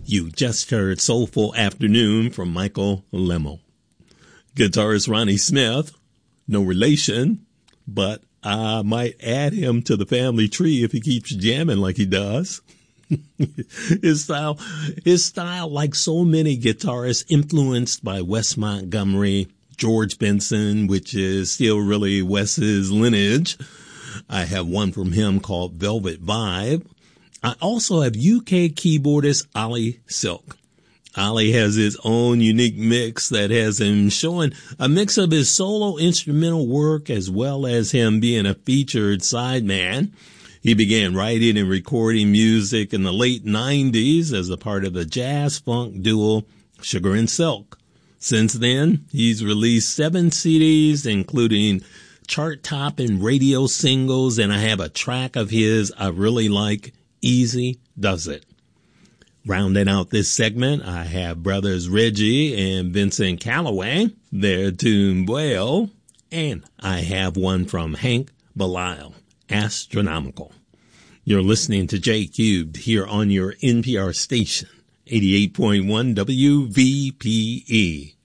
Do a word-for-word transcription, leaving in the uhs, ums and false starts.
You just heard Soulful Afternoon from Michael Lemmel. Guitarist Ronnie Smith, no relation, but I might add him to the family tree if he keeps jamming like he does. his style, his style, like so many guitarists, influenced by Wes Montgomery, George Benson, which is still really Wes's lineage. I have one from him called Velvet Vibe. I also have U K keyboardist Ollie Silk. Ollie has his own unique mix that has him showing a mix of his solo instrumental work as well as him being a featured sideman. He began writing and recording music in the late nineties as a part of the jazz funk duo Sugar and Silk. Since then, he's released seven C Ds, including chart-topping radio singles, and I have a track of his I really like, Easy Does It. Rounding out this segment, I have brothers Reggie and Vincent Calloway, their tune Well, and I have one from Hank Belial, Astronomical. You're listening to J Cubed here on your N P R station, eighty-eight point one W V P E.